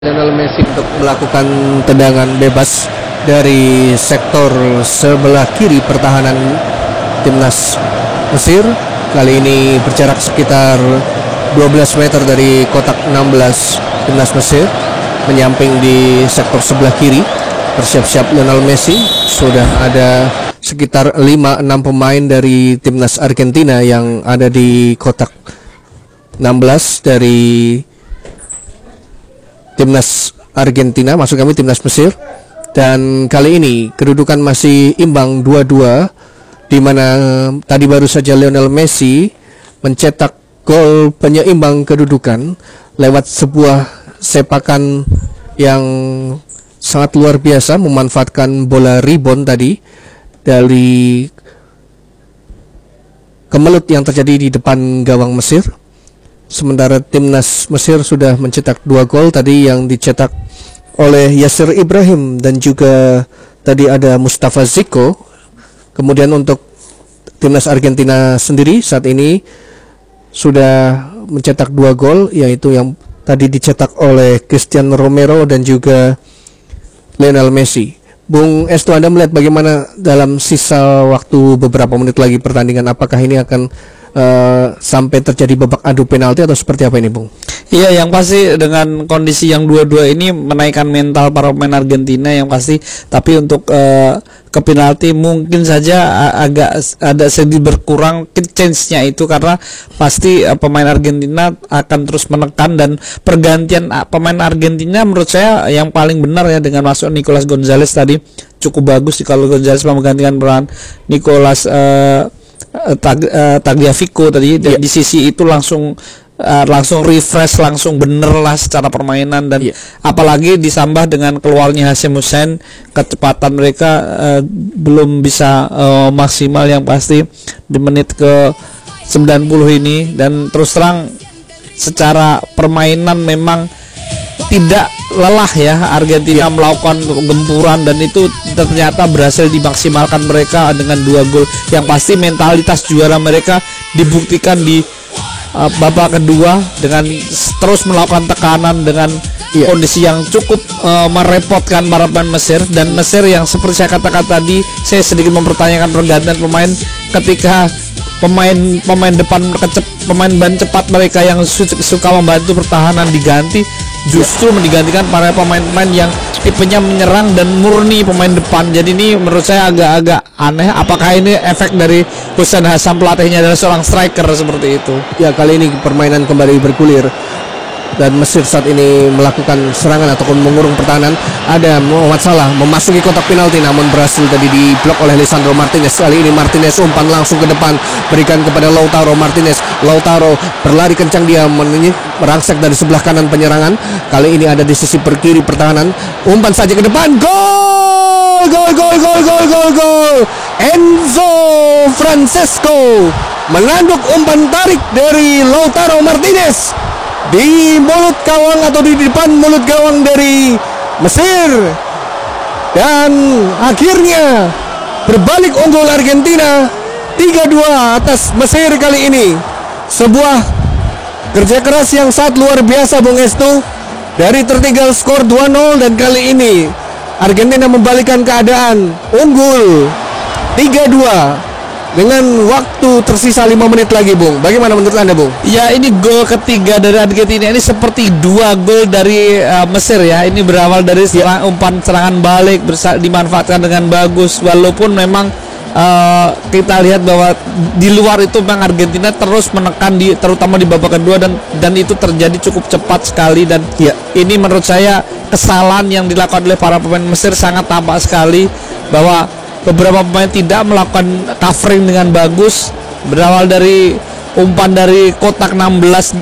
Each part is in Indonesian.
Lionel Messi untuk melakukan tendangan bebas dari sektor sebelah kiri pertahanan timnas Mesir. Kali ini berjarak sekitar 12 meter dari kotak 16 timnas Mesir, menyamping di sektor sebelah kiri. Bersiap-siap Lionel Messi. Sudah ada sekitar 5-6 pemain dari timnas Argentina yang ada di kotak 16 dari timnas Argentina, maksud kami timnas Mesir. Dan kali ini kedudukan masih imbang 2-2, di mana tadi baru saja Lionel Messi mencetak gol penyeimbang kedudukan lewat sebuah sepakan yang sangat luar biasa, memanfaatkan bola rebound tadi dari kemelut yang terjadi di depan gawang Mesir. Sementara timnas Mesir sudah mencetak 2 gol tadi yang dicetak oleh Yasir Ibrahim dan juga tadi ada Mustafa Ziko. Kemudian untuk timnas Argentina sendiri saat ini sudah mencetak 2 gol, yaitu yang tadi dicetak oleh Cristiano Romero dan juga Lionel Messi. Bung Estu, Anda melihat bagaimana dalam sisa waktu beberapa menit lagi pertandingan? Apakah ini akan sampai terjadi babak adu penalti atau seperti apa ini, Bung? Iya, yang pasti dengan kondisi yang 2-2 ini menaikkan mental para pemain Argentina yang pasti. Tapi untuk ke penalti mungkin saja agak ada sedikit berkurang chance-nya itu, karena pasti pemain Argentina akan terus menekan. Dan pergantian pemain Argentina menurut saya yang paling benar ya, dengan masuk Nicolas Gonzalez tadi cukup bagus. Kalau Gonzalez menggantikan peran Nicolas Tagliafico tadi, dan di sisi itu langsung refresh, langsung bener lah secara permainan. Dan apalagi ditambah dengan keluarnya Hashim Hussein, kecepatan mereka belum bisa maksimal yang pasti di menit ke 90 ini. Dan terus terang secara permainan memang tidak lelah ya Argentina melakukan gempuran, dan itu ternyata berhasil dimaksimalkan mereka dengan 2 gol. Yang pasti mentalitas juara mereka dibuktikan di babak kedua dengan terus melakukan tekanan dengan kondisi yang cukup merepotkan para pemain Mesir. Dan Mesir yang seperti saya katakan tadi, saya sedikit mempertanyakan pergantian pemain ketika pemain depan pemain ban cepat mereka yang suka membantu pertahanan diganti, justru digantikan para pemain-pemain yang tipenya menyerang dan murni pemain depan. Jadi ini menurut saya agak-agak aneh. Apakah ini efek dari Hussein Hassam, pelatihnya adalah seorang striker seperti itu? Ya, kali ini permainan kembali bergulir dan Mesir saat ini melakukan serangan ataupun mengurung pertahanan. Ada Muhammad Salah memasuki kotak penalti, namun berhasil tadi diblok oleh Lisandro Martinez. Kali ini Martinez umpan langsung ke depan, berikan kepada Lautaro Martinez. Lautaro berlari kencang, dia merangsek dari sebelah kanan penyerangan. Kali ini ada di sisi kiri pertahanan, umpan saja ke depan, gol! Enzo Francesco menanduk umpan tarik dari Lautaro Martinez di mulut gawang atau di depan mulut gawang dari Mesir, dan akhirnya berbalik unggul Argentina 3-2 atas Mesir kali ini. Sebuah kerja keras yang sangat luar biasa, Bung Estu, dari tertinggal skor 2-0, dan kali ini Argentina membalikkan keadaan, unggul 3-2 dengan waktu tersisa 5 menit lagi, Bung. Bagaimana menurut Anda, Bung? Ya, ini gol ketiga dari Argentina ini seperti 2 gol dari Mesir ya. Ini berawal dari umpan serangan balik dimanfaatkan dengan bagus. Walaupun memang kita lihat bahwa di luar itu memang Argentina terus menekan terutama di babak kedua, dan itu terjadi cukup cepat sekali. Dan ini menurut saya kesalahan yang dilakukan oleh para pemain Mesir sangat tampak sekali, bahwa beberapa pemain tidak melakukan covering dengan bagus. Berawal dari umpan dari kotak 16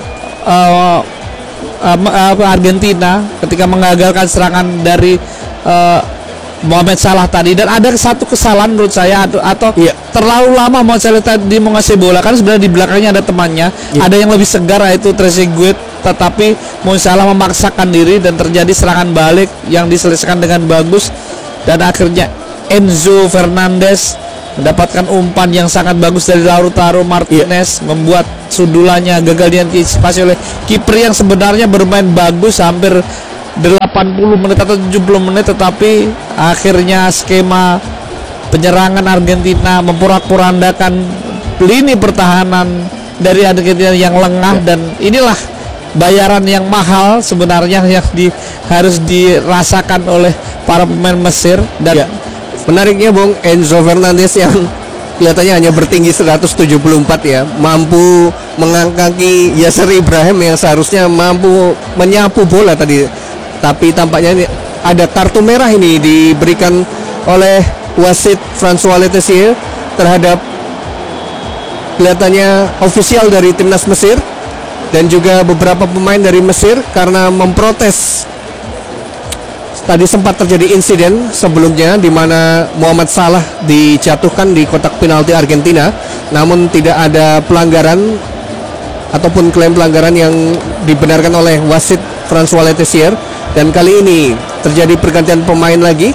Argentina ketika mengagalkan serangan dari Mohamed Salah tadi. Dan ada satu kesalahan menurut saya, atau terlalu lama Mohamed Salah tadi mengasih bola, kan sebenarnya di belakangnya ada temannya, ada yang lebih segar, yaitu Trezeguet. Tetapi Mohamed Salah memaksakan diri dan terjadi serangan balik yang diselesaikan dengan bagus. Dan akhirnya Enzo Fernandez mendapatkan umpan yang sangat bagus dari Lautaro Martinez, membuat sundulannya gagal diantisipasi oleh kiper yang sebenarnya bermain bagus hampir 8 80 menit atau 70 menit, tetapi akhirnya skema penyerangan Argentina memporak-porandakan lini pertahanan dari Argentina yang lengah, dan inilah bayaran yang mahal sebenarnya yang harus dirasakan oleh para pemain Mesir. Dan menariknya Bung, Enzo Fernandez yang kelihatannya hanya bertinggi 174 ya, mampu mengangkaki Yasser Ibrahim yang seharusnya mampu menyapu bola tadi, tapi tampaknya ini ada kartu merah ini diberikan oleh wasit François Letessier terhadap kelihatannya ofisial dari timnas Mesir dan juga beberapa pemain dari Mesir karena memprotes. Tadi sempat terjadi insiden sebelumnya di mana Muhammad Salah dijatuhkan di kotak penalti Argentina, namun tidak ada pelanggaran ataupun klaim pelanggaran yang dibenarkan oleh wasit François Letessier. Dan kali ini terjadi pergantian pemain lagi.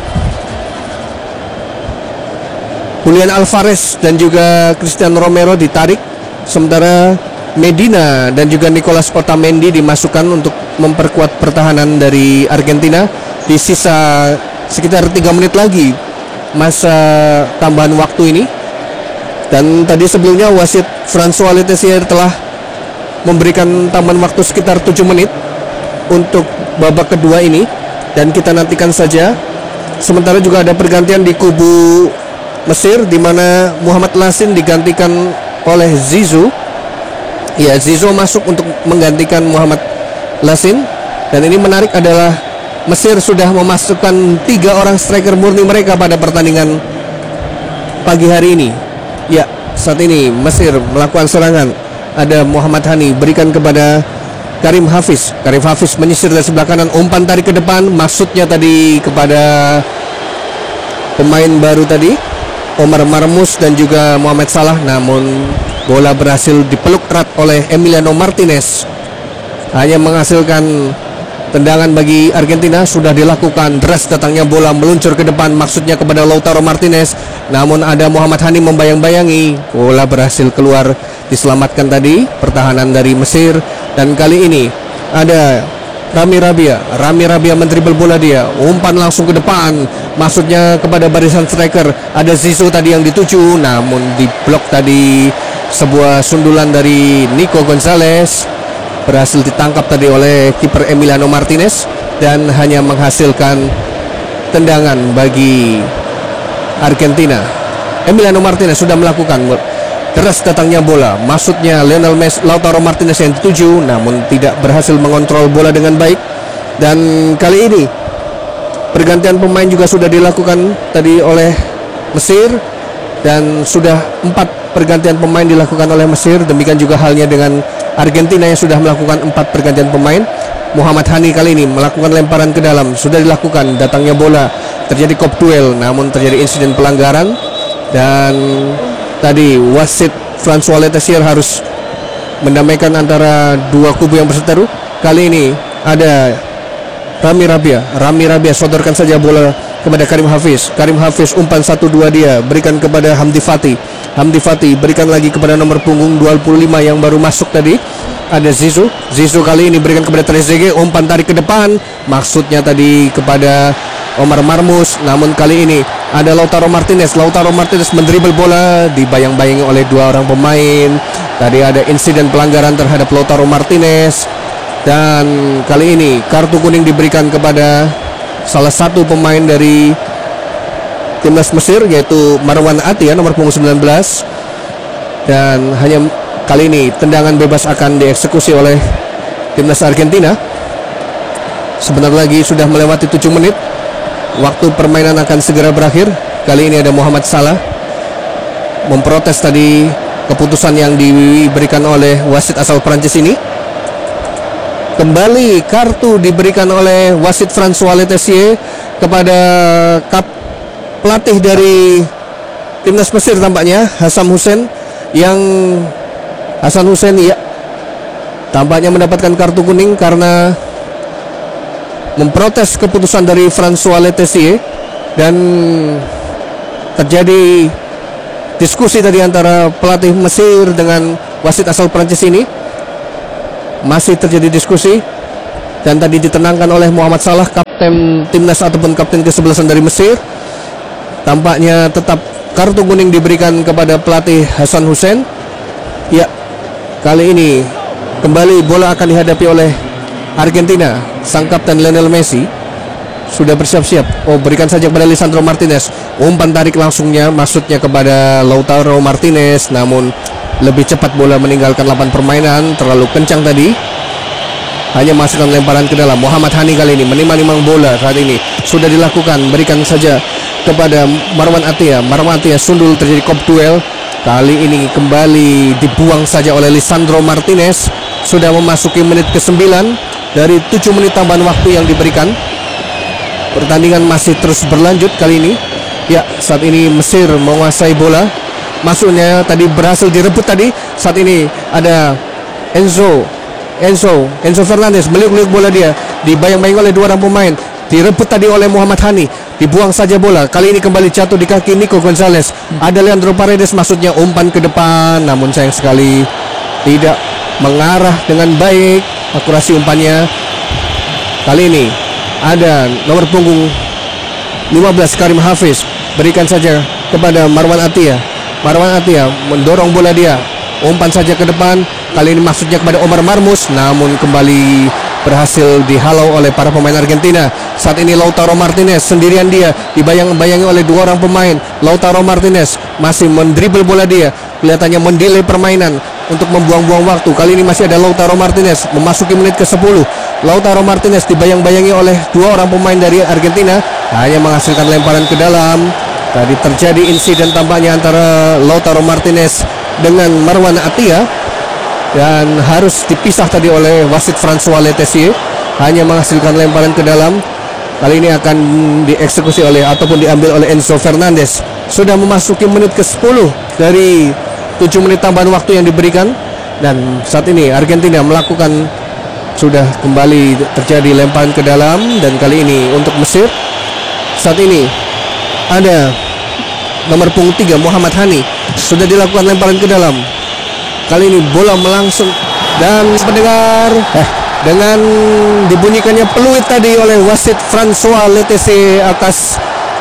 Julian Alvarez dan juga Cristiano Romero ditarik, sementara Medina dan juga Nicolas Otamendi dimasukkan untuk memperkuat pertahanan dari Argentina di sisa sekitar 3 menit lagi masa tambahan waktu ini. Dan tadi sebelumnya wasit François Letessier telah memberikan tambahan waktu sekitar 7 menit untuk babak kedua ini, dan kita nantikan saja. Sementara juga ada pergantian di kubu Mesir di mana Muhammad Lassin digantikan oleh Zizou. Ya, Zizou masuk untuk menggantikan Muhammad Lassin. Dan ini menarik adalah Mesir sudah memasukkan 3 orang striker murni mereka pada pertandingan pagi hari ini. Ya, saat ini Mesir melakukan serangan. Ada Muhammad Hani berikan kepada Karim Hafiz. Karim Hafiz menyisir dari sebelah kanan, umpan tarik ke depan, maksudnya tadi kepada pemain baru tadi Omar Marmous dan juga Mohamed Salah, namun bola berhasil dipeluk erat oleh Emiliano Martinez, hanya menghasilkan tendangan bagi Argentina. Sudah dilakukan, deras datangnya bola meluncur ke depan, maksudnya kepada Lautaro Martinez, namun ada Muhammad Hani membayang-bayangi, bola berhasil keluar, diselamatkan tadi pertahanan dari Mesir. Dan kali ini ada Rami Rabia mendribel bola, dia umpan langsung ke depan, maksudnya kepada barisan striker. Ada Zizou tadi yang dituju, namun diblok tadi. Sebuah sundulan dari Nico Gonzalez berhasil ditangkap tadi oleh kiper Emiliano Martinez dan hanya menghasilkan tendangan bagi Argentina. Emiliano Martinez sudah melakukan, deras datangnya bola, maksudnya Lautaro Martinez yang dituju, namun tidak berhasil mengontrol bola dengan baik. Dan kali ini pergantian pemain juga sudah dilakukan tadi oleh Mesir, dan sudah 4 pergantian pemain dilakukan oleh Mesir. Demikian juga halnya dengan Argentina yang sudah melakukan 4 pergantian pemain. Muhammad Hani kali ini melakukan lemparan ke dalam, sudah dilakukan, datangnya bola, terjadi kop duel, namun terjadi insiden pelanggaran. Dan tadi wasit François Letessier harus mendamaikan antara dua kubu yang berseteru. Kali ini ada Rami Rabia sodorkan saja bola kepada Karim Hafiz, umpan 1-2 dia berikan kepada Hamdi Fati berikan lagi kepada nomor punggung 25 yang baru masuk tadi. Ada Zizou kali ini berikan kepada Trezeguet, umpan tarik ke depan, maksudnya tadi kepada Omar Marmous, namun kali ini ada Lautaro Martinez mendribel bola, dibayang-bayangi oleh 2 orang pemain. Tadi ada insiden pelanggaran terhadap Lautaro Martinez, dan kali ini kartu kuning diberikan kepada salah satu pemain dari timnas Mesir, yaitu Marwan Atia nomor punggung 19. Dan hanya kali ini tendangan bebas akan dieksekusi oleh timnas Argentina. Sebentar lagi sudah melewati 7 menit, waktu permainan akan segera berakhir. Kali ini ada Muhammad Salah memprotes tadi keputusan yang diberikan oleh wasit asal Prancis ini. Kembali kartu diberikan oleh wasit François Letessier kepada pelatih dari timnas Mesir tampaknya, Hasan Hussein ya tampaknya mendapatkan kartu kuning karena memprotes keputusan dari François Letessier. Dan terjadi diskusi tadi antara pelatih Mesir dengan wasit asal Prancis ini. Masih terjadi diskusi. dan tadi ditenangkan oleh Muhammad Salah, kapten timnas ataupun kapten ke-11 dari Mesir. Tampaknya tetap kartu kuning diberikan kepada pelatih Hasan Hussein. Ya, kali ini kembali bola akan dihadapi oleh Argentina. Sang kapten Lionel Messi sudah bersiap-siap. Oh, berikan saja kepada Lisandro Martinez. Umpan tarik langsungnya, maksudnya kepada Lautaro Martinez, namun lebih cepat bola meninggalkan lapangan permainan. Terlalu kencang tadi. Hanya masukkan lemparan ke dalam. Muhammad Hani kali ini menimang-nimang bola saat ini. Sudah dilakukan, berikan saja kepada Marwan Attia. Marwan Attia sundul, terjadi kop duel. Kali ini kembali dibuang saja oleh Lisandro Martinez. Sudah memasuki menit ke-9 dari 7 menit tambahan waktu yang diberikan. Pertandingan masih terus berlanjut kali ini. Ya, saat ini Mesir menguasai bola. Masuknya tadi berhasil direbut tadi. Saat ini ada Enzo Fernandes meliuk-liuk bola, dia dibayang-bayang oleh dua orang pemain. Direbut tadi oleh Muhammad Hani. Dibuang saja bola. Kali ini kembali jatuh di kaki Nico Gonzalez. Ada Leandro Paredes, maksudnya umpan ke depan, namun sayang sekali tidak mengarah dengan baik akurasi umpannya. Kali ini ada nomor punggung 15 Karim Hafiz. Berikan saja kepada Marwan Attia. Marwan Attia mendorong bola, dia umpan saja ke depan. Kali ini maksudnya kepada Omar Marmus, namun kembali berhasil dihalau oleh para pemain Argentina. Saat ini Lautaro Martinez sendirian, dia dibayang-bayangi oleh dua orang pemain. Lautaro Martinez masih mendribble bola, dia kelihatannya mendelay permainan untuk membuang-buang waktu. Kali ini masih ada Lautaro Martinez memasuki menit ke-10. Lautaro Martinez dibayang-bayangi oleh dua orang pemain dari Argentina, hanya menghasilkan lemparan ke dalam. Tadi terjadi insiden tampaknya antara Lautaro Martinez dengan Marwan Attia, dan harus dipisah tadi oleh wasit François Letessier. Hanya menghasilkan lemparan ke dalam. Kali ini akan dieksekusi oleh ataupun diambil oleh Enzo Fernandes. Sudah memasuki menit ke-10 dari 7 menit tambahan waktu yang diberikan. Dan saat ini Argentina melakukan, sudah kembali terjadi lemparan ke dalam. Dan kali ini untuk Mesir, saat ini ada nomor punggung 3 Muhammad Hani. Sudah dilakukan lemparan ke dalam. Kali ini bola melangsung, dan pendengar, dengan dibunyikannya peluit tadi oleh wasit François Letessier atas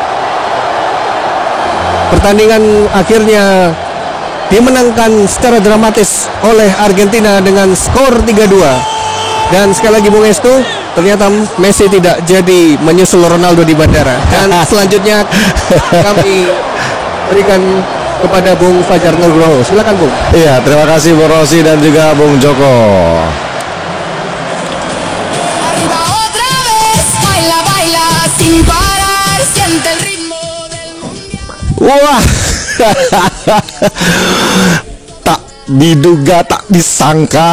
pertandingan akhirnya dimenangkan secara dramatis oleh Argentina dengan skor 3-2. Dan sekali lagi Bung Estu, ternyata Messi tidak jadi menyusul Ronaldo di bandara. Dan selanjutnya kami berikan kepada Bung Fajar Nugroho. Silakan Bung. Iya, terima kasih Bung Rosi dan juga Bung Joko. Wah, tak diduga, tak disangka.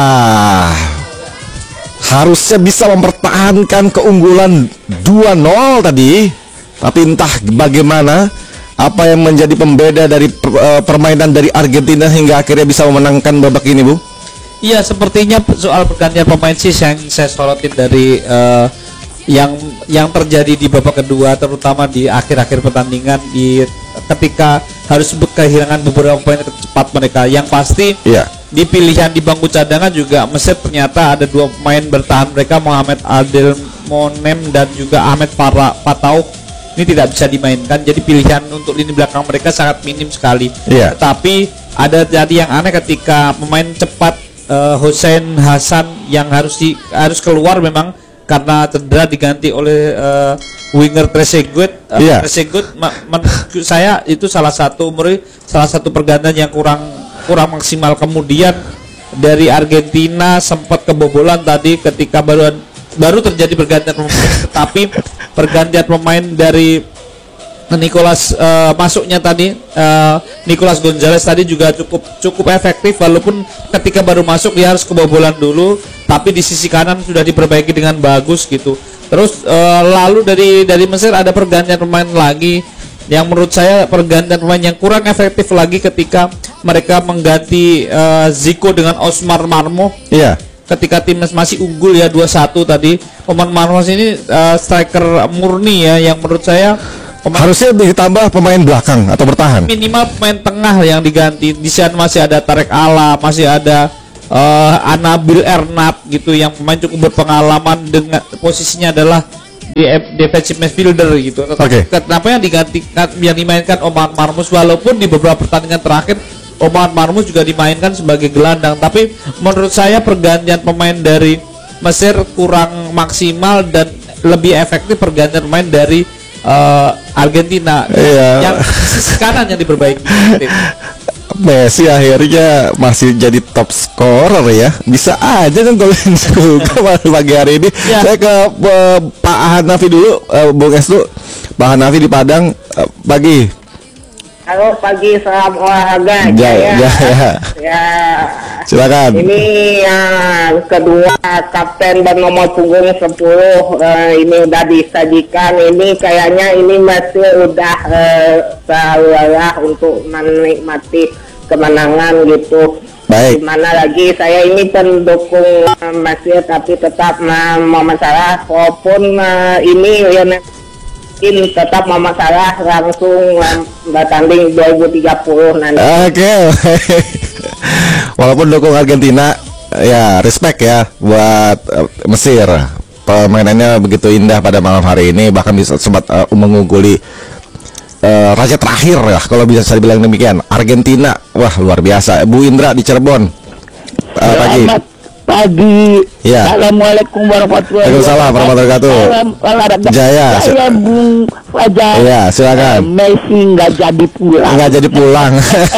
Harusnya bisa mempertahankan keunggulan 2-0 tadi, tapi entah bagaimana, apa yang menjadi pembeda dari permainan dari Argentina hingga akhirnya bisa memenangkan babak ini, Bu? Iya, sepertinya soal pergantian pemain sih yang saya sorotin dari yang terjadi di babak kedua, terutama di akhir-akhir pertandingan, ketika harus kehilangan beberapa pemain cepat mereka. Yang pasti di pilihan di bangku cadangan juga Mesir ternyata ada dua pemain bertahan mereka, Mohamed Adel Monem dan juga Ahmed Fataouk. Ini tidak bisa dimainkan, jadi pilihan untuk lini belakang mereka sangat minim sekali. Tetapi ada jadi yang aneh ketika pemain cepat Hussein Hassan yang harus keluar memang karena cedera, diganti oleh winger Trezeguet. Trezeguet menurut saya itu salah satu pergantian yang kurang maksimal. Kemudian dari Argentina sempat kebobolan tadi ketika baru terjadi pergantian pemain, tetapi pergantian pemain dari Nicolas masuknya tadi Nicolas Gonzalez tadi juga cukup efektif, walaupun ketika baru masuk dia harus kebobolan dulu, tapi di sisi kanan sudah diperbaiki dengan bagus gitu. Terus lalu dari Mesir ada pergantian pemain lagi yang menurut saya pergantian pemain yang kurang efektif lagi ketika mereka mengganti Zico dengan Osmar Marmo. Ketika timnas masih unggul ya 2-1 tadi, Omar Marmos ini striker murni ya, yang menurut saya harusnya ditambah pemain belakang atau bertahan. Minimal pemain tengah yang diganti. Di sana masih ada Tarek Ala, masih ada Anabil Ernat gitu yang pemain cukup berpengalaman dengan posisinya adalah di defensive midfielder gitu. Kenapa yang dimainkan Oman Marmus, walaupun di beberapa pertandingan terakhir Oman Marmus juga dimainkan sebagai gelandang, tapi menurut saya pergantian pemain dari Mesir kurang maksimal dan lebih efektif pergantian pemain dari Argentina. Yang sisi kanan yang diperbaiki. Messi akhirnya masih jadi top scorer ya. Bisa aja kan golin juga pagi hari ini. Saya ke Pak Hanafi dulu, Bung Estu. Pak Hanafi di Padang, pagi. Halo, pagi, salam olahraga. Ya. Silakan. Ini yang kedua, kapten bernomor punggung 10 ini udah disajikan. Ini kayaknya ini masih udah lelah untuk menikmati kemenangan gitu. Baik. Dimana lagi saya ini pendukung Mesir, tapi tetap Mohamed Salah, walaupun ini tetap Mohamed Salah langsung bertanding 2030 nanti. Oke. Walaupun dukung Argentina, ya respect ya buat Mesir. Permainannya begitu indah pada malam hari ini, bahkan bisa sempat mengungguli raja terakhir ya, kalau bisa saya bilang demikian. Argentina, wah luar biasa. Bu Indra di Cirebon. Pagi. Pagi. Ya. Assalamualaikum warahmatullahi wabarakatuh. Salam Jaya. Saya Bung Fajar. Ya, silakan. Messi nggak jadi pulang.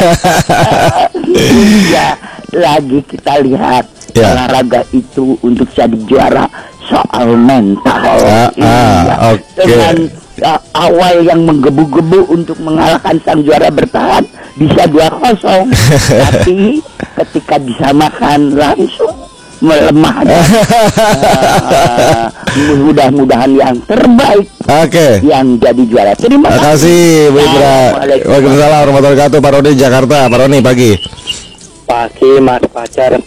Ya, lagi kita lihat olahraga itu untuk jadi juara soal mental. Dengan awal yang menggebu-gebu untuk mengalahkan sang juara bertahan bisa 2-0, tapi ketika disamakan langsung melemah. Mudah-mudahan yang terbaik yang jadi juara. Terima kasih Bu Indra. Waalaikumsalam warahmatullahi wabarakatuh. Pak Roni Jakarta. Pak Roni pagi. Pagi Mas Fajar.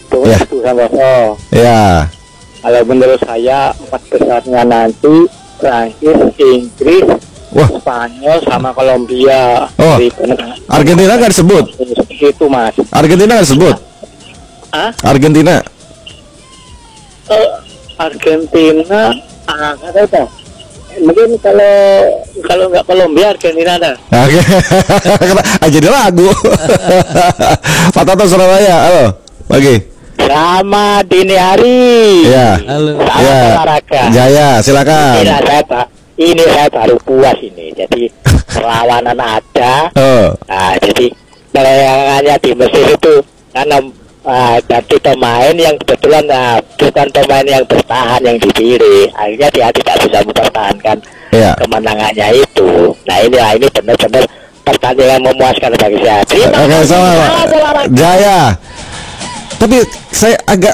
Ya. Kalau menurut saya 4 besarnya nanti Prancis, Inggris, Spanyol sama Kolombia. Argentina nggak disebut? Itu Mas. Argentina nggak disebut? Argentina. Argentina, nggak tahu. Mungkin kalau nggak Kolombia, Argentina ada. Jadi lagu. Pak Toto Surabaya, halo, pagi. Selamat dini hari. Ya. Halo. Olahraga. Jaya, silakan. Ini saya baru puas ini. Jadi perlawanan ada. Nah, jadi pelayangannya di Mesir itu karena jadi pemain yang kebetulan bukan pemain yang bertahan yang dipilih, akhirnya dia tidak bisa mempertahankan kemenangannya itu. Nah ini benar-benar pertandingan memuaskan bagi saya. Oke, sama Jaya. Tapi saya agak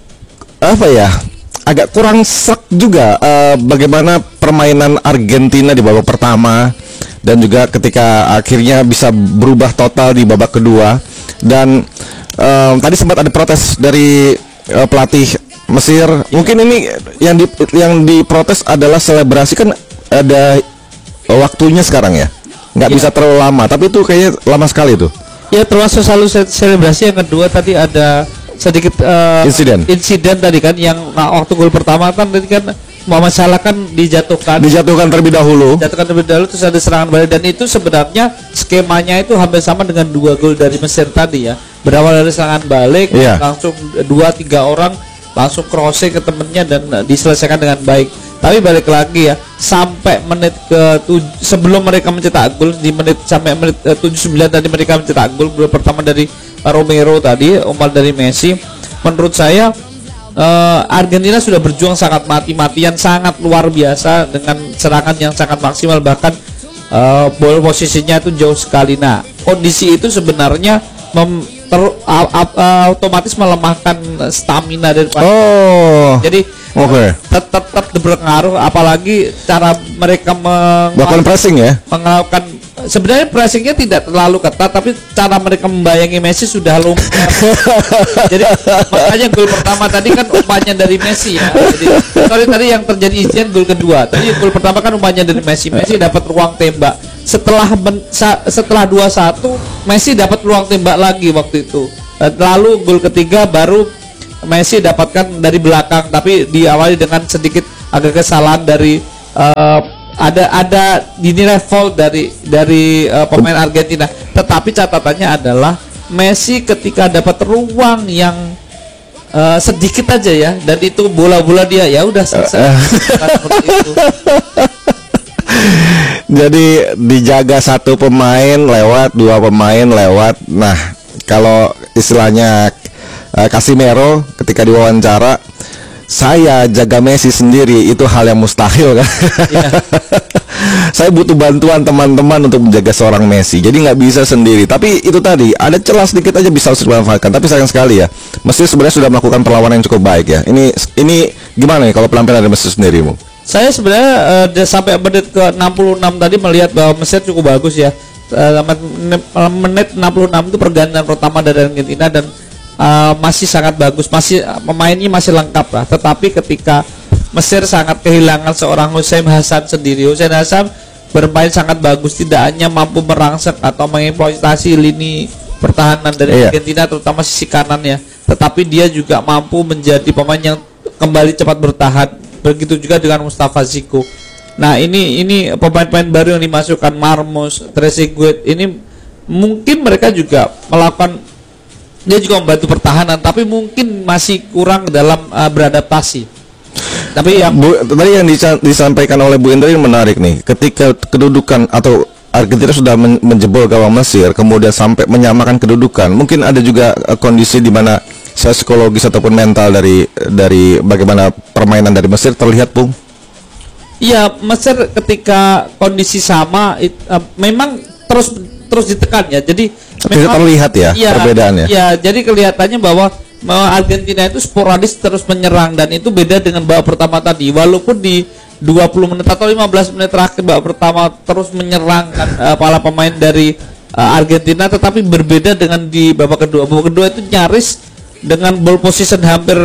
agak kurang sek juga bagaimana permainan Argentina di babak pertama dan juga ketika akhirnya bisa berubah total di babak kedua. Dan tadi sempat ada protes dari pelatih Mesir. Mungkin ini yang diprotes adalah selebrasi, kan ada waktunya sekarang ya, nggak bisa terlalu lama. Tapi itu kayaknya lama sekali tuh. Ya, termasuk selalu selebrasi. Yang kedua tadi ada sedikit insiden tadi kan, yang waktu gol pertama kan tadi kan Mohamed Salah kan dijatuhkan terlebih dahulu. Terus ada serangan balik, dan itu sebenarnya skemanya itu hampir sama dengan 2 gol dari Mesir tadi ya. Berawal dari serangan balik, langsung 2-3 orang langsung crossing ke temennya dan diselesaikan dengan baik. Tapi balik lagi ya, sampai menit sebelum mereka mencetak gol di menit 79 tadi mereka mencetak gol pertama dari Romero tadi, umpan dari Messi. Menurut saya Argentina sudah berjuang sangat mati-matian, sangat luar biasa dengan serangan yang sangat maksimal, bahkan ball posisinya itu jauh sekali. Nah, kondisi itu sebenarnya otomatis melemahkan stamina dari jadi tetap berpengaruh, apalagi cara mereka melakukan pressing ya. Sebenarnya pressingnya tidak terlalu ketat, tapi cara mereka membayangi Messi sudah lumpuh. Jadi makanya gol pertama tadi kan umpannya dari Messi ya. Jadi tadi yang terjadi insiden gol kedua. Tadi gol pertama kan umpannya dari Messi dapat ruang tembak. Setelah 2-1 Messi dapat ruang tembak lagi waktu itu. Lalu gol ketiga baru Messi dapatkan dari belakang, tapi diawali dengan sedikit agak kesalahan dari ada dinilai fault dari pemain Argentina. Tetapi catatannya adalah Messi ketika dapat ruang yang sedikit aja ya, dan itu bola-bola dia ya udah selesai. Seperti itu. Jadi dijaga satu pemain lewat, dua pemain lewat. Nah, kalau istilahnya Casemiro ketika diwawancara, saya jaga Messi sendiri itu hal yang mustahil kan. Yeah. Saya butuh bantuan teman-teman untuk menjaga seorang Messi. Jadi nggak bisa sendiri. Tapi itu tadi ada celah sedikit aja bisa dimanfaatkan. Tapi sayang sekali ya, Messi sebenarnya sudah melakukan perlawanan yang cukup baik ya. Ini gimana nih kalau penampilan dari Messi sendiri, Bu? Saya sebenarnya sampai menit ke 66 tadi melihat bahwa Messi cukup bagus ya. Menit 66 itu pergantian pertama dari Argentina dan masih sangat bagus, masih pemainnya masih lengkap lah. Tetapi ketika Mesir sangat kehilangan seorang Hussein Hassan sendiri. Hussein Hassan bermain sangat bagus, tidak hanya mampu merangsek atau mengeksploitasi lini pertahanan dari Argentina, terutama sisi kanannya, tetapi dia juga mampu menjadi pemain yang kembali cepat bertahan. Begitu juga dengan Mustafa Ziko. Nah, ini pemain-pemain baru yang dimasukkan, Marmos, Trezeguet, ini mungkin mereka juga melakukan, dia juga membantu pertahanan, tapi mungkin masih kurang dalam beradaptasi. Tapi yang tadi yang disampaikan oleh Bu Indra ini menarik nih. Ketika kedudukan atau Argentina sudah menjebol gawang Mesir, kemudian sampai menyamakan kedudukan, mungkin ada juga kondisi di mana psikologis ataupun mental dari bagaimana permainan dari Mesir terlihat, Bung. Iya, Mesir ketika kondisi sama memang terus ditekan ya. Jadi memang terlihat ya perbedaannya. Iya, jadi kelihatannya bahwa Argentina itu sporadis terus menyerang, dan itu beda dengan babak pertama tadi. Walaupun di 20 menit atau 15 menit terakhir babak pertama terus menyerang para pemain dari Argentina, tetapi berbeda dengan di babak kedua. Babak kedua itu nyaris dengan ball position hampir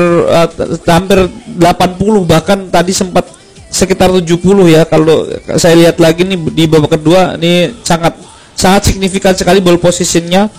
80, bahkan tadi sempat sekitar 70 ya. Kalau saya lihat lagi nih di babak kedua ini sangat signifikan sekali ball positionnya,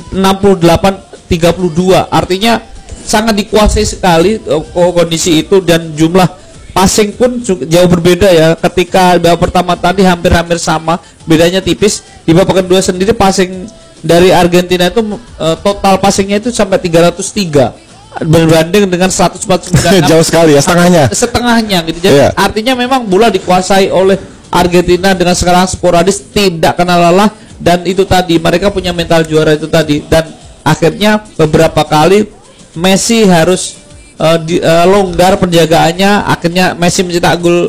68-32, artinya sangat dikuasai sekali kondisi itu, dan jumlah passing pun jauh berbeda ya. Ketika babak pertama tadi hampir sama, bedanya tipis. Di babak kedua sendiri passing dari Argentina itu total passingnya itu sampai 303 berbanding dengan 149. Jauh sekali ya, setengahnya gitu. Jadi artinya memang bola dikuasai oleh Argentina dengan sekarang sporadis, tidak kenal lelah, dan itu tadi mereka punya mental juara itu tadi. Dan akhirnya beberapa kali Messi harus longgar penjagaannya, akhirnya Messi mencetak gol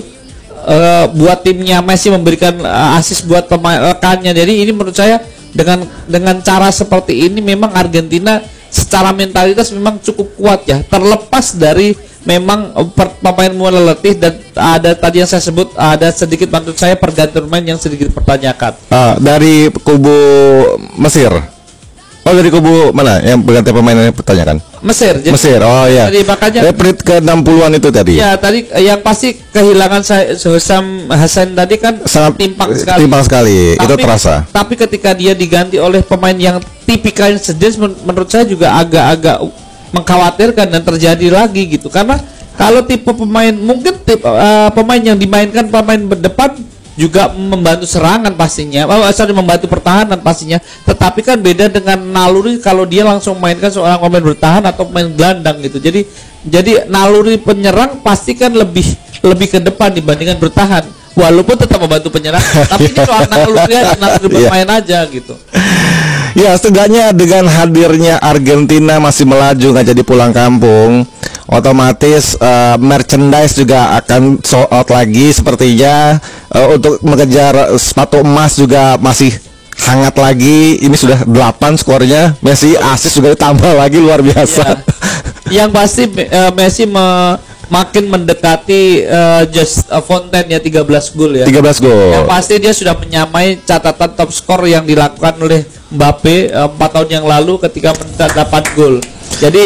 buat timnya, Messi memberikan assist buat pemain rekannya. Jadi ini menurut saya dengan cara seperti ini memang Argentina secara mentalitas memang cukup kuat ya, terlepas dari memang pemain mulai letih, dan ada tadi yang saya sebut ada sedikit menurut saya pergantian pemain yang sedikit pertanyakan. Dari kubu Mesir. Oh, dari kubu mana yang berganti pemain yang pertanyakan? Mesir. Mesir. Oh iya. Jadi makanya menit ke 60-an itu tadi. Ya, tadi yang pasti kehilangan Hussein Hassan tadi kan sangat timpang sekali. Timpang sekali. Itu terasa. Tapi ketika dia diganti oleh pemain yang tipikal sejenis, menurut saya juga agak-agak mengkhawatirkan dan terjadi lagi gitu. Karena kalau tipe pemain, mungkin pemain yang dimainkan pemain berdepan juga membantu serangan pastinya, membantu pertahanan pastinya. Tetapi kan beda dengan naluri kalau dia langsung mainkan seorang pemain bertahan atau pemain gelandang gitu. Jadi naluri penyerang pasti kan lebih ke depan dibandingkan bertahan, walaupun tetap membantu penyerang. Tapi ini soal naluri bermain aja gitu. Ya, setidaknya dengan hadirnya Argentina masih melaju, nggak jadi pulang kampung, otomatis merchandise juga akan sold out lagi sepertinya. Untuk mengejar sepatu emas juga masih hangat lagi. Ini sudah 8 skornya. Messi assist juga ditambah lagi, luar biasa. Yang pasti Messi makin mendekati Just Fontaine ya, 13 gol ya. 13 gol. Yang pasti dia sudah menyamai catatan top skor yang dilakukan oleh Mbappe 4 tahun yang lalu ketika mencetak 8 gol. Jadi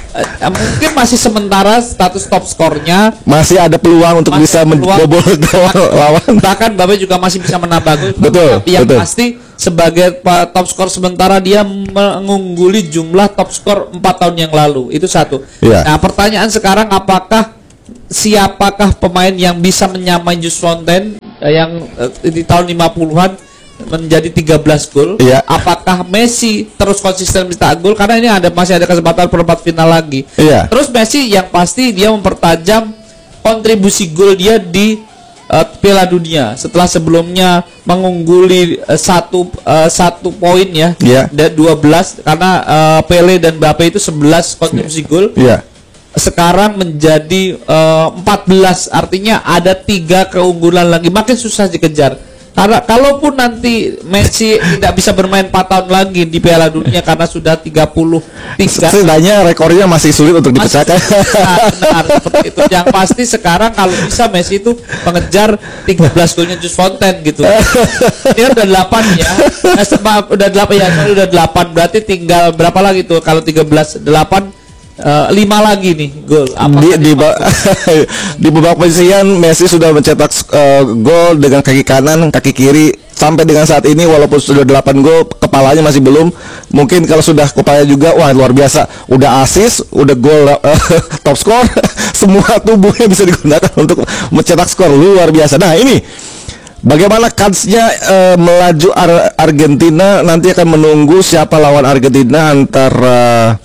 mungkin masih sementara status top skornya, masih ada peluang untuk bisa membobol lawan. Bahkan Mbappe juga masih bisa menambah gol. Betul. Yang pasti sebagai top skor sementara dia mengungguli jumlah top skor 4 tahun yang lalu. Itu satu. Yeah. Nah, pertanyaan sekarang siapakah pemain yang bisa menyamai Jules Fontaine yang di tahun 50-an menjadi 13 gol? Yeah. Apakah Messi terus konsisten mencetak gol karena ini masih ada kesempatan perempat final lagi? Yeah. Terus Messi yang pasti dia mempertajam kontribusi gol dia di Piala Dunia setelah sebelumnya mengungguli satu poin ya, dan 12 karena Pele dan Mbappe itu 11 kontribusi gol. Yeah. Sekarang menjadi 14, artinya ada 3 keunggulan lagi, makin susah dikejar. Karena kalaupun nanti Messi tidak bisa bermain 4 tahun lagi di Piala Dunia karena sudah 33, setidaknya rekornya masih sulit untuk dipecahkan. Benar, seperti itu. Yang pasti sekarang kalau bisa Messi itu mengejar 13 golnya Jules Fontaine gitu. Ini udah 8 ya. Udah 8 ya, udah 8 berarti tinggal berapa lagi tuh kalau 13 8 5 lagi nih gol. Di beberapa posisian Messi sudah mencetak gol dengan kaki kanan, kaki kiri sampai dengan saat ini walaupun sudah 8 gol kepalanya masih belum. Mungkin kalau sudah kepala juga wah luar biasa. Udah assist, udah gol top skor, semua tubuhnya bisa digunakan untuk mencetak skor luar biasa. Nah, ini bagaimana kansnya melaju Argentina, nanti akan menunggu siapa lawan Argentina antara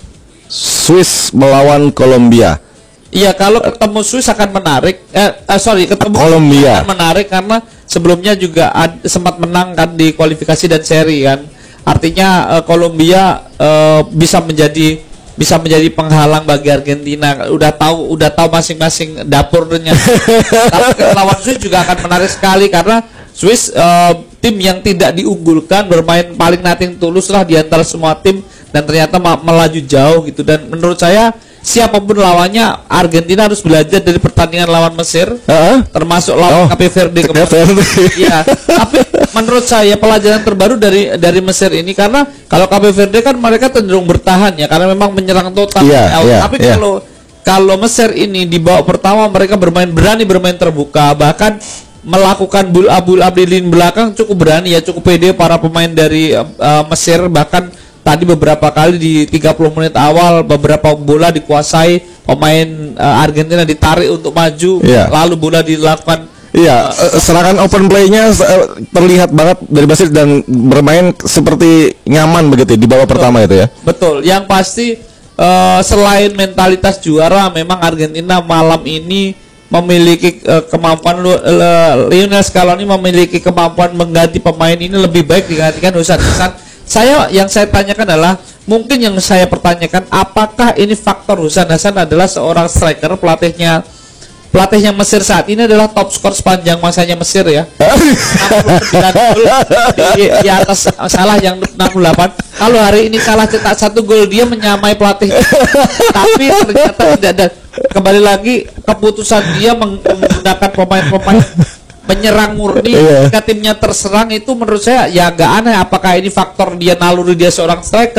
Swiss melawan Kolombia. Iya, kalau ketemu Swiss akan menarik. Ketemu Kolombia akan menarik karena sebelumnya juga sempat menang kan di kualifikasi dan seri kan. Artinya Kolombia bisa menjadi penghalang bagi Argentina. Udah tahu masing-masing dapurnya. Tapi lawan Swiss juga akan menarik sekali karena Swiss tim yang tidak diunggulkan, bermain paling nothing tulus lah di antara semua tim dan ternyata melaju jauh gitu. Dan menurut saya siapapun lawannya, Argentina harus belajar dari pertandingan lawan Mesir, termasuk lawan Cape Verde kemarin. Iya, tapi menurut saya pelajaran terbaru dari Mesir ini, karena kalau Cape Verde kan mereka cenderung bertahan ya karena memang menyerang total. Tapi kalau Mesir ini di babak pertama mereka berani bermain terbuka, bahkan melakukan bull-up di lini belakang cukup berani ya, cukup pede para pemain dari Mesir. Bahkan tadi beberapa kali di 30 menit awal beberapa bola dikuasai pemain Argentina, ditarik untuk maju, lalu bola dilakukan. Serangan open play-nya terlihat banget dari Brasil dan bermain seperti nyaman begitu di babak pertama itu ya. Betul. Yang pasti selain mentalitas juara, memang Argentina malam ini memiliki kemampuan, Lionel Scaloni memiliki kemampuan mengganti pemain ini lebih baik digantikan Husan. Yang saya tanyakan adalah, mungkin yang saya pertanyakan, apakah ini faktor Husan Hasan adalah seorang striker, pelatihnya Mesir saat ini adalah top skor sepanjang masanya Mesir ya. 69 gol di atas Salah yang 68. Kalau hari ini Salah cetak 1 gol, dia menyamai pelatih. Tapi ternyata tidak ada. Kembali lagi keputusan dia menggunakan pemain-pemain penyerang murni ketika timnya terserang, itu menurut saya ya agak aneh. Apakah ini faktor dia naluri dia seorang striker?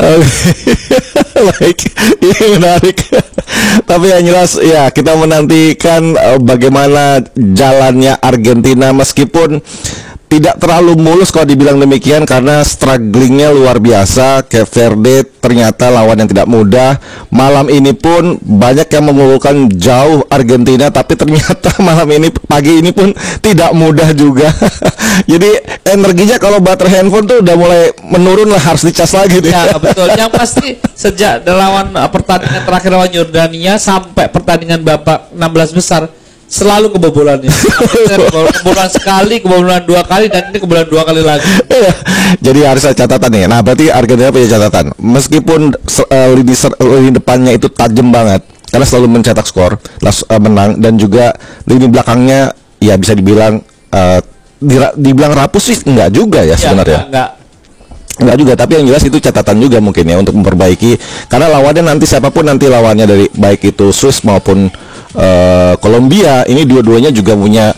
Baik, ini menarik. Tapi yang jelas ya kita menantikan bagaimana jalannya Argentina, meskipun tidak terlalu mulus kalau dibilang demikian karena strugglingnya luar biasa. Cape Verde ternyata lawan yang tidak mudah. Malam ini pun banyak yang mengunggulkan jauh Argentina, tapi ternyata malam ini, pagi ini pun tidak mudah juga. Jadi energinya kalau baterai handphone tuh udah mulai menurun lah, harus dicas lagi deh. Ya betul. Yang pasti sejak lawan pertandingan terakhir lawan Yordania sampai pertandingan babak 16 besar selalu kebobolannya. Kebobolan sekali, kebobolan 2 kali, dan ini kebobolan 2 kali lagi. Jadi harus ada catatan nih. Nah, berarti Argentina punya catatan. Meskipun lini depannya itu tajam banget karena selalu mencetak skor, menang, dan juga lini belakangnya ya bisa dibilang dibilang rapuh sih enggak juga ya sebenarnya. Enggak juga, tapi yang jelas itu catatan juga mungkin ya untuk memperbaiki, karena lawannya nanti siapapun nanti lawannya, dari baik itu Swiss maupun Kolombia, ini dua-duanya juga punya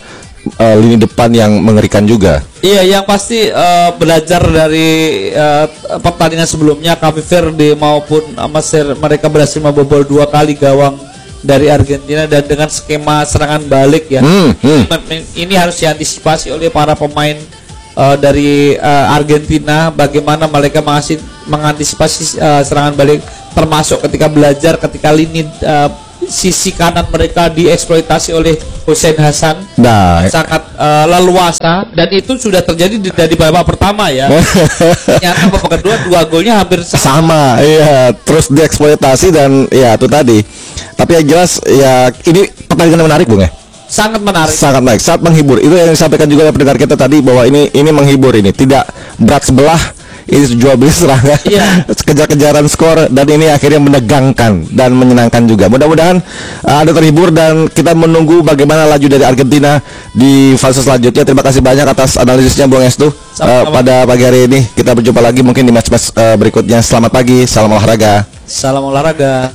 lini depan yang mengerikan juga. Iya, yang pasti belajar dari pertandingan sebelumnya, Cape Verde maupun Mesir, mereka berhasil membobol 2 kali gawang dari Argentina dan dengan skema serangan balik ya. Ini harus diantisipasi oleh para pemain dari Argentina, bagaimana mereka mengantisipasi serangan balik, termasuk ketika lini sisi kanan mereka dieksploitasi oleh Hussein Hassan sangat leluasa, dan itu sudah terjadi dari babak pertama ya. Ternyata babak kedua 2 golnya hampir sama. Iya, terus dieksploitasi dan ya itu tadi. Tapi yang jelas ya ini pertandingan menarik, Bung ya. Sangat menarik. Sangat menarik, sangat menghibur. Itu yang disampaikan juga oleh pendengar kita tadi, bahwa ini menghibur, ini tidak berat sebelah. Ini jual beli serangan, kejar-kejaran skor, dan ini akhirnya menegangkan dan menyenangkan juga. Mudah-mudahan Anda terhibur dan kita menunggu bagaimana laju dari Argentina di fase selanjutnya. Terima kasih banyak atas analisisnya, Bung Estu. Pada pagi hari ini kita berjumpa lagi mungkin di match-match berikutnya. Selamat pagi, salam olahraga. Salam olahraga.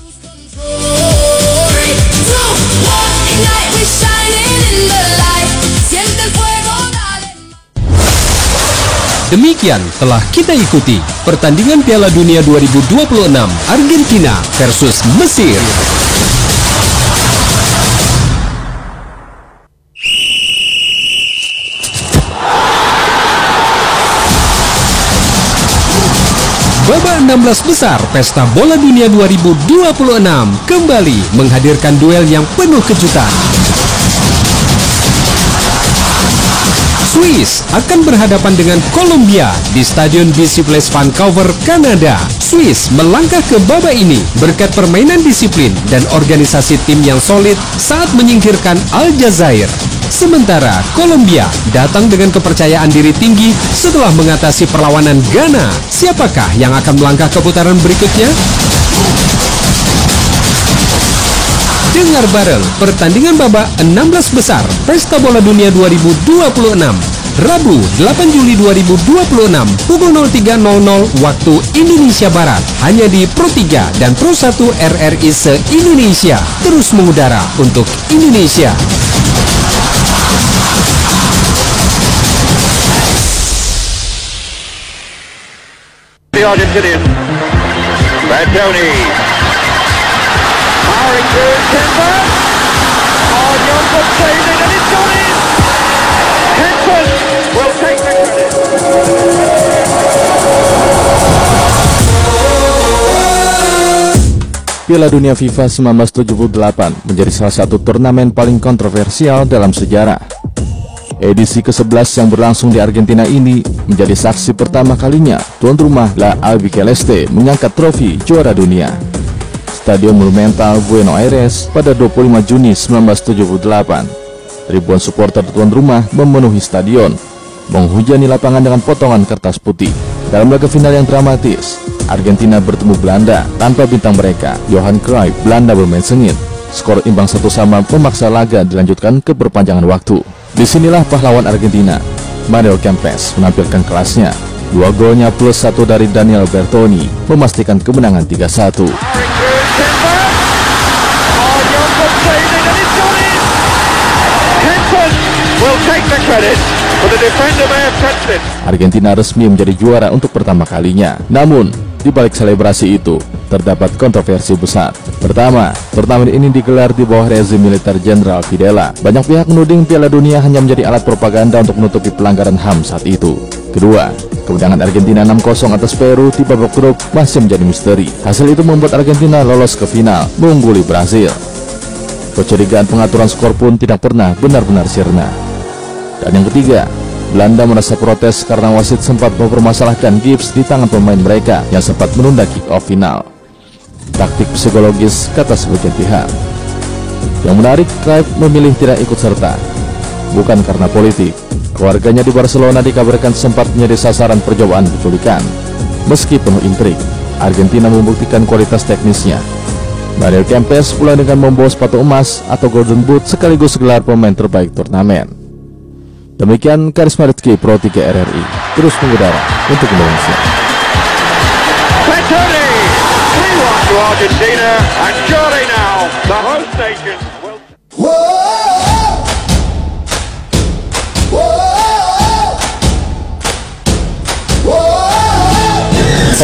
Demikian telah kita ikuti pertandingan Piala Dunia 2026 Argentina versus Mesir. Babak 16 besar Pesta Bola Dunia 2026 kembali menghadirkan duel yang penuh kejutan. Swiss akan berhadapan dengan Kolombia di Stadion BC Place Vancouver, Kanada. Swiss melangkah ke babak ini berkat permainan disiplin dan organisasi tim yang solid saat menyingkirkan Aljazair. Sementara Kolombia datang dengan kepercayaan diri tinggi setelah mengatasi perlawanan Ghana. Siapakah yang akan melangkah ke putaran berikutnya? Dengar bareng pertandingan babak 16 besar Pesta Bola Dunia 2026 Rabu 8 Juli 2026 pukul 03.00 waktu Indonesia Barat, hanya di Pro 3 dan Pro 1 RRI se-Indonesia, terus mengudara untuk Indonesia. The Argentinian Bantoni powering through Timber. Oh, Johnson saved it and it's gone in. Henson will take the credit. Piala Dunia FIFA 1978 menjadi salah satu turnamen paling kontroversial dalam sejarah. Edisi ke-11 yang berlangsung di Argentina ini menjadi saksi pertama kalinya tuan rumah La Albiceleste mengangkat trofi juara dunia. Stadion Monumental Buenos Aires pada 25 Juni 1978. Ribuan supporter tuan rumah memenuhi stadion, menghujani lapangan dengan potongan kertas putih. Dalam laga final yang dramatis, Argentina bertemu Belanda tanpa bintang mereka, Johan Cruyff. Belanda bermain sengit. Skor imbang 1-1 memaksa laga dilanjutkan ke perpanjangan waktu. Disinilah pahlawan Argentina, Mario Kempes, menampilkan kelasnya. 2 golnya plus 1 dari Daniel Bertoni memastikan kemenangan 3-1. Argentina resmi menjadi juara untuk pertama kalinya. Namun, di balik selebrasi itu, terdapat kontroversi besar. Pertama, turnamen ini digelar di bawah rezim militer Jenderal Videla. Banyak pihak menuding Piala Dunia hanya menjadi alat propaganda untuk menutupi pelanggaran HAM saat itu. Kedua, kemenangan Argentina 6-0 atas Peru di babak grup masih menjadi misteri. Hasil itu membuat Argentina lolos ke final, mengungguli Brasil. Kecurigaan pengaturan skor pun tidak pernah benar-benar sirna. Dan yang ketiga, Belanda merasa protes karena wasit sempat mempermasalahkan gips di tangan pemain mereka yang sempat menunda kick-off final. Taktik psikologis, kata sebagian pihak. Yang menarik, Cruyff memilih tidak ikut serta. Bukan karena politik. Keluarganya di Barcelona dikabarkan sempat menjadi sasaran percobaan penculikan. Meski penuh intrik, Argentina membuktikan kualitas teknisnya. Mario Kempes pulang dengan membawa sepatu emas atau Golden Boot sekaligus gelar pemain terbaik turnamen. Demikian Karisma Rizky Pro 3 RRI, terus mengudara untuk Indonesia. Bantoni, 3-1 to Argentina, and surely now the host nation will...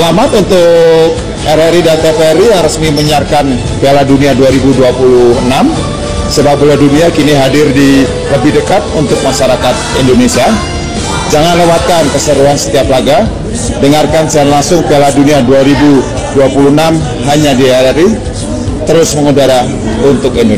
selamat untuk RRI dan TVRI yang resmi menyiarkan Piala Dunia 2026. Sepak bola dunia kini hadir di lebih dekat untuk masyarakat Indonesia. Jangan lewatkan keseruan setiap laga. Dengarkan secara langsung Piala Dunia 2026 hanya di RRI. Terus mengudara untuk Indonesia.